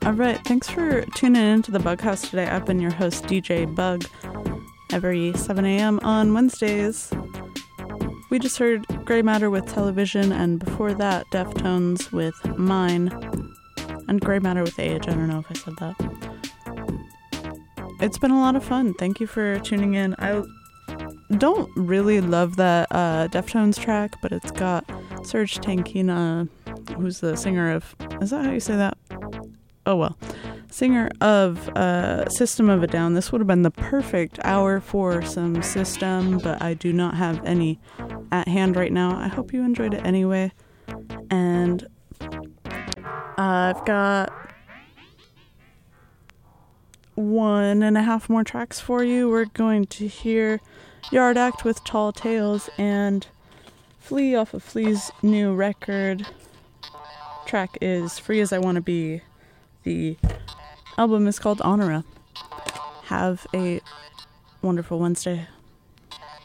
All right, thanks for tuning into the Bug House today. I've been your host, DJ Bug, every 7 a.m. on Wednesdays. We just heard Grey Matter with Television, and before that, Deftones with Mine, and Grey Matter with Age. I don't know if I said that. It's been a lot of fun. Thank you for tuning in. I don't really love that Deftones track, but it's got Serge Tankian, who's the singer of... Is that how you say that? Oh well. Singer of System of a Down. This would have been the perfect hour for some System, but I do not have any at hand right now. I hope you enjoyed it anyway. And I've got 1.5 more tracks for you. We're going to hear Yard Act with Tall Tales and Flea off of Flea's new record. Track is Free As I Want to Be. The album is called Honora. Have a wonderful Wednesday.